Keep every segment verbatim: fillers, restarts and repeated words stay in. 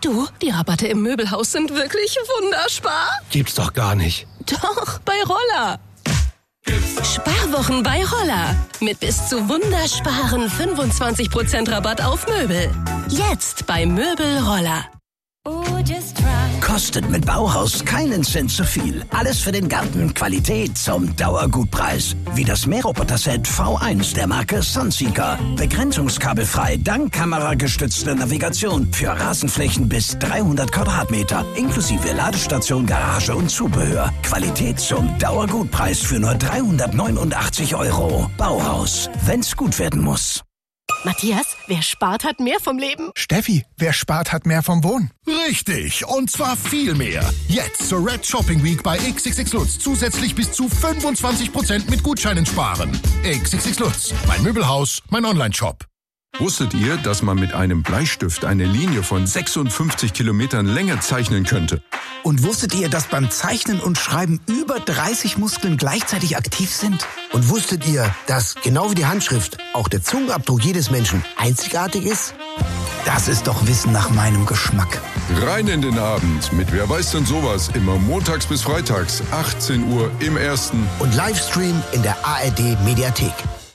Du, die Rabatte im Möbelhaus sind wirklich wunderspar. Gibt's doch gar nicht. Doch, bei Roller. Sparwochen bei Roller. Mit bis zu wundersparen fünfundzwanzig Prozent Rabatt auf Möbel. Jetzt bei Möbel Roller. Kostet mit Bauhaus keinen Cent zu viel. Alles für den Garten. Qualität zum Dauergutpreis. Wie das Mähroboter-Set V eins der Marke Sunseeker. Begrenzungskabelfrei, dank kameragestützter Navigation. Für Rasenflächen bis dreihundert Quadratmeter. Inklusive Ladestation, Garage und Zubehör. Qualität zum Dauergutpreis für nur dreihundertneunundachtzig Euro. Bauhaus. Wenn's gut werden muss. Matthias, wer spart, hat mehr vom Leben. Steffi, wer spart, hat mehr vom Wohnen. Richtig, und zwar viel mehr. Jetzt zur Red Shopping Week bei X X X Lutz zusätzlich bis zu fünfundzwanzig Prozent mit Gutscheinen sparen. X X X Lutz, mein Möbelhaus, mein Online-Shop. Wusstet ihr, dass man mit einem Bleistift eine Linie von sechsundfünfzig Kilometern Länge zeichnen könnte? Und wusstet ihr, dass beim Zeichnen und Schreiben über dreißig Muskeln gleichzeitig aktiv sind? Und wusstet ihr, dass, genau wie die Handschrift, auch der Zungenabdruck jedes Menschen einzigartig ist? Das ist doch Wissen nach meinem Geschmack. Rein in den Abend mit Wer weiß denn sowas, immer montags bis freitags, achtzehn Uhr im Ersten. Und Livestream in der A R D Mediathek.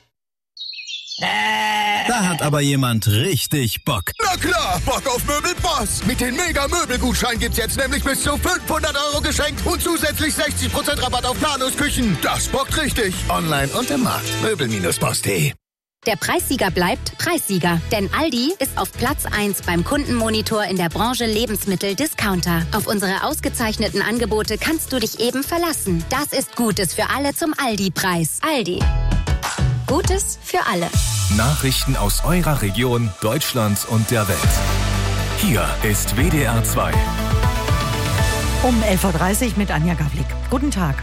Da hat aber jemand richtig Bock. Na klar, Bock auf Möbelboss. Mit den Mega-Möbelgutschein gibt's jetzt nämlich bis zu fünfhundert Euro geschenkt und zusätzlich sechzig Prozent Rabatt auf Planungsküchen. Das bockt richtig. Online und im Markt. Möbel Boss punkt de. Der Preissieger bleibt Preissieger, denn Aldi ist auf Platz eins beim Kundenmonitor in der Branche Lebensmittel-Discounter. Auf unsere ausgezeichneten Angebote kannst du dich eben verlassen. Das ist Gutes für alle zum Aldi-Preis. Aldi. Gutes für alle. Nachrichten aus eurer Region, Deutschland und der Welt. Hier ist W D R zwei. Um elf Uhr dreißig mit Anja Gavlik. Guten Tag.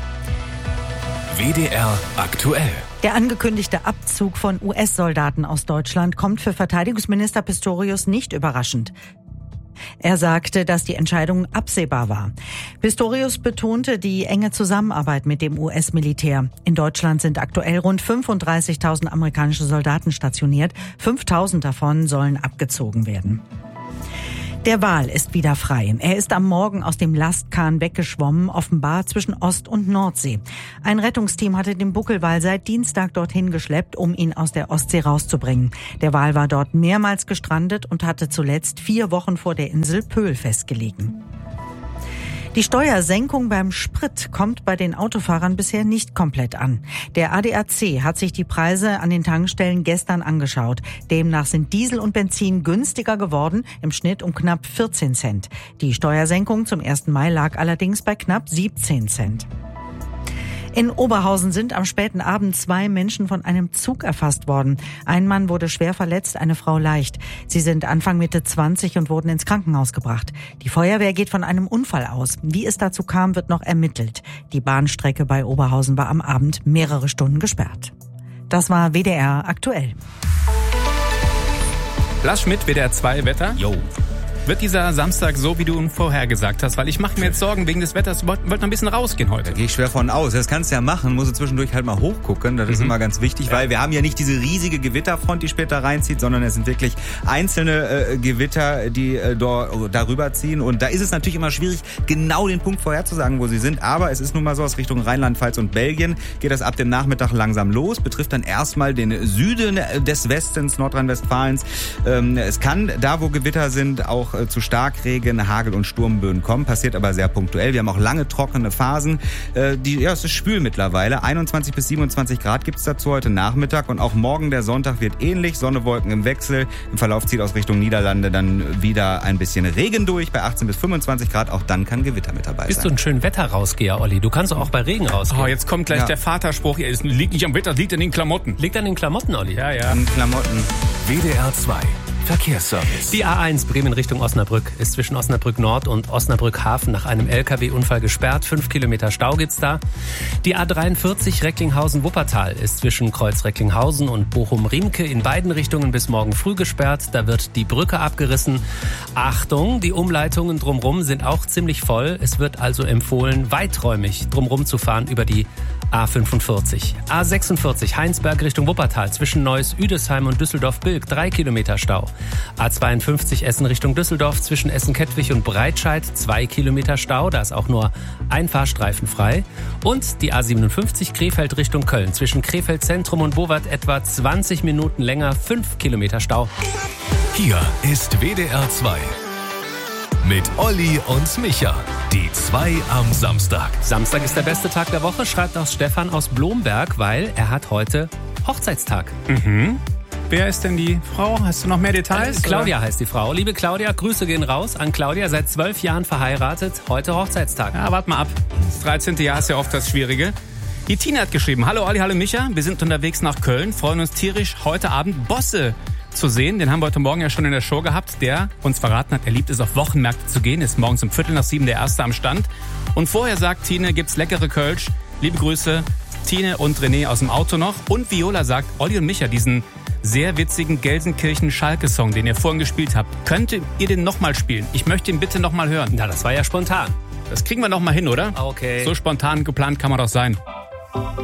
W D R aktuell. Der angekündigte Abzug von U S-Soldaten aus Deutschland kommt für Verteidigungsminister Pistorius nicht überraschend. Er sagte, dass die Entscheidung absehbar war. Pistorius betonte die enge Zusammenarbeit mit dem U S-Militär. In Deutschland sind aktuell rund fünfunddreißigtausend amerikanische Soldaten stationiert. fünftausend davon sollen abgezogen werden. Der Wal ist wieder frei. Er ist am Morgen aus dem Lastkahn weggeschwommen, offenbar zwischen Ost- und Nordsee. Ein Rettungsteam hatte den Buckelwal seit Dienstag dorthin geschleppt, um ihn aus der Ostsee rauszubringen. Der Wal war dort mehrmals gestrandet und hatte zuletzt vier Wochen vor der Insel Pöhl festgelegen. Die Steuersenkung beim Sprit kommt bei den Autofahrern bisher nicht komplett an. Der A D A C hat sich die Preise an den Tankstellen gestern angeschaut. Demnach sind Diesel und Benzin günstiger geworden, im Schnitt um knapp vierzehn Cent. Die Steuersenkung zum ersten Mai lag allerdings bei knapp siebzehn Cent. In Oberhausen sind am späten Abend zwei Menschen von einem Zug erfasst worden. Ein Mann wurde schwer verletzt, eine Frau leicht. Sie sind Anfang Mitte zwanzig und wurden ins Krankenhaus gebracht. Die Feuerwehr geht von einem Unfall aus. Wie es dazu kam, wird noch ermittelt. Die Bahnstrecke bei Oberhausen war am Abend mehrere Stunden gesperrt. Das war W D R aktuell. Lars Schmidt, W D R zwei Wetter. Jo. Wird dieser Samstag so, wie du ihn vorher gesagt hast? Weil ich mache mir jetzt Sorgen wegen des Wetters. Wollt noch ein bisschen rausgehen heute. Da gehe ich schwer von aus. Das kannst du ja machen. Musst du zwischendurch halt mal hochgucken. Das ist mhm. immer ganz wichtig, ja. weil wir haben ja nicht diese riesige Gewitterfront, die später reinzieht, sondern es sind wirklich einzelne äh, Gewitter, die äh, do, darüber ziehen. Und da ist es natürlich immer schwierig, genau den Punkt vorherzusagen, wo sie sind. Aber es ist nun mal so, aus Richtung Rheinland-Pfalz und Belgien geht das ab dem Nachmittag langsam los. Betrifft dann erstmal den Süden des Westens Nordrhein-Westfalens. Ähm, es kann da, wo Gewitter sind, auch zu Starkregen, Hagel und Sturmböen kommen, passiert aber sehr punktuell. Wir haben auch lange trockene Phasen. Äh, die, ja, es ist schwül mittlerweile. einundzwanzig bis siebenundzwanzig Grad gibt's dazu heute Nachmittag und auch morgen der Sonntag wird ähnlich. Sonne, Wolken im Wechsel. Im Verlauf zieht aus Richtung Niederlande dann wieder ein bisschen Regen durch bei achtzehn bis fünfundzwanzig Grad. Auch dann kann Gewitter mit dabei Bist sein. Bist du ein schön Wetterrausgeher, Olli? Du kannst auch bei Regen rausgehen. Oh, jetzt kommt gleich ja. der Vaterspruch. Es liegt nicht am Wetter, es liegt an den Klamotten. Liegt an den Klamotten, Olli? Ja, ja. An Klamotten. W D R zwei. Verkehrsservice. Die A eins Bremen Richtung Osnabrück ist zwischen Osnabrück Nord und Osnabrück Hafen nach einem L K W-Unfall gesperrt. Fünf Kilometer Stau gibt's da. Die A dreiundvierzig Recklinghausen-Wuppertal ist zwischen Kreuz Recklinghausen und Bochum-Riemke in beiden Richtungen bis morgen früh gesperrt. Da wird die Brücke abgerissen. Achtung, die Umleitungen drumrum sind auch ziemlich voll. Es wird also empfohlen, weiträumig drumrum zu fahren über die A fünfundvierzig. A sechsundvierzig Heinsberg Richtung Wuppertal zwischen Neuss-Üdesheim und Düsseldorf-Bilk drei Kilometer Stau. A zweiundfünfzig Essen Richtung Düsseldorf zwischen Essen-Kettwig und Breitscheid zwei Kilometer Stau. Da ist auch nur ein Fahrstreifen frei. Und die A siebenundfünfzig Krefeld Richtung Köln zwischen Krefeld Zentrum und Bowat etwa zwanzig Minuten länger, fünf Kilometer Stau. Hier ist W D R zwei. Mit Olli und Micha. Die zwei am Samstag. Samstag ist der beste Tag der Woche, schreibt auch Stefan aus Blomberg, weil er hat heute Hochzeitstag. Mhm. Wer ist denn die Frau? Hast du noch mehr Details? Äh, Claudia oder? Heißt die Frau. Liebe Claudia, Grüße gehen raus an Claudia, seit zwölf Jahren verheiratet, heute Hochzeitstag. Ja, warte mal ab. Das dreizehnte Jahr ist ja oft das Schwierige. Die Tina hat geschrieben, hallo Olli, hallo Micha, wir sind unterwegs nach Köln, freuen uns tierisch, heute Abend Bosse zu sehen. Den haben wir heute Morgen ja schon in der Show gehabt, der uns verraten hat, er liebt es, auf Wochenmärkte zu gehen, ist morgens um Viertel nach sieben der Erste am Stand. Und vorher, sagt Tine, gibt's leckere Kölsch. Liebe Grüße, Tine und René aus dem Auto noch. Und Viola sagt, Olli und Micha, diesen sehr witzigen Gelsenkirchen-Schalke-Song, den ihr vorhin gespielt habt, könntet ihr den nochmal spielen? Ich möchte ihn bitte nochmal hören. Na, das war ja spontan. Das kriegen wir nochmal hin, oder? Okay. So spontan geplant kann man doch sein.